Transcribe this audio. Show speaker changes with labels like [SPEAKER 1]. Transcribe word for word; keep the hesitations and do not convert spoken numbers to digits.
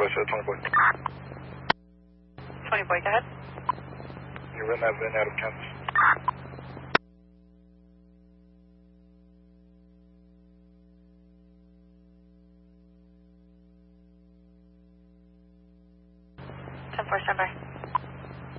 [SPEAKER 1] boy, so twenty boy.
[SPEAKER 2] twenty boy, go ahead.
[SPEAKER 1] You're in that VIN out of Kansas.
[SPEAKER 2] ten four, stand by.